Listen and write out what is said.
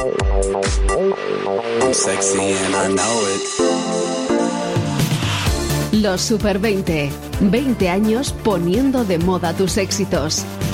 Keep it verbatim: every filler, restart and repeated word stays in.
I'm sexy and I know it. Los Super veinte. veinte años poniendo de moda tus éxitos.